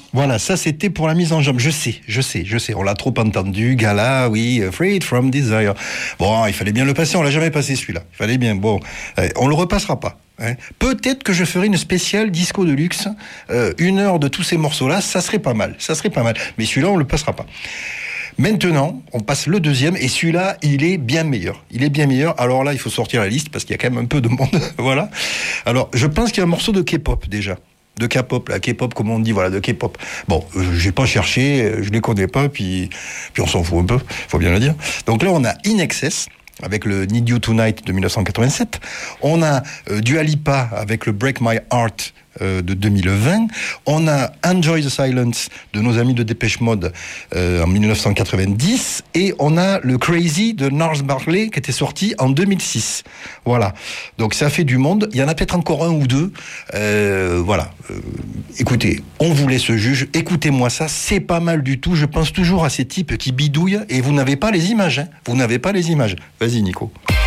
Voilà, ça c'était pour la mise en jambe. Je sais. On l'a trop entendu. Gala, oui, Freed from Desire. Bon, il fallait bien le passer. On l'a jamais passé celui-là. Il fallait bien. Bon, on le repassera pas. Hein. Peut-être que je ferai une spéciale disco de luxe. 1 heure de tous ces morceaux-là, ça serait pas mal. Mais celui-là, on le passera pas. Maintenant, on passe le deuxième, et celui-là, il est bien meilleur. Alors là, il faut sortir la liste, parce qu'il y a quand même un peu de monde. Voilà. Alors, je pense qu'il y a un morceau de K-pop, déjà. De K-pop, la K-pop, comme on dit, voilà, de K-pop. Bon, j'ai pas cherché, je les connais pas, puis on s'en fout un peu, faut bien le dire. Donc là, on a In Excess, avec le Need You Tonight de 1987. On a Dua Lipa avec le Break My Heart de 2020. On a Enjoy the Silence de nos amis de Dépêche Mode en 1990. Et on a le Crazy de Gnarls Barkley qui était sorti en 2006. Voilà. Donc ça fait du monde. Il y en a peut-être encore un ou deux. Voilà. Écoutez, on vous laisse juge. Écoutez-moi ça, c'est pas mal du tout. Je pense toujours à ces types qui bidouillent et vous n'avez pas les images. Hein. Vas-y, Nico.